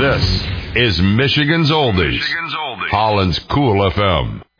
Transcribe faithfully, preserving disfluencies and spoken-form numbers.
This is Michigan's Oldies, Michigan's Oldies. Holland's Cool F M.